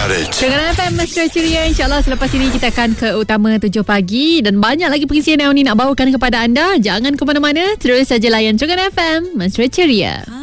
Marriage. Dengan FM Mesra Ceria, insyaAllah selepas ini kita akan ke utama 7 pagi. Dan banyak lagi perkongsian yang ni nak bawakan kepada anda. Jangan ke mana-mana, terus saja layan Ceria FM Mesra Ceria.